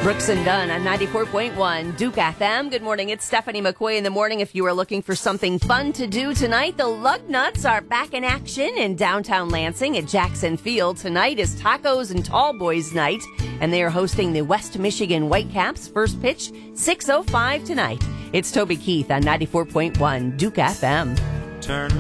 Brooks and Dunn on 94.1 Duke FM. Good morning. It's Stephanie McCoy in the morning. If you are looking for something fun to do tonight, the Lugnuts are back in action in downtown Lansing at Jackson Field. Tonight is Tacos and Tall Boys Night, and they are hosting the West Michigan Whitecaps. First pitch, 6:05 tonight. It's Toby Keith on 94.1 Duke FM. Turn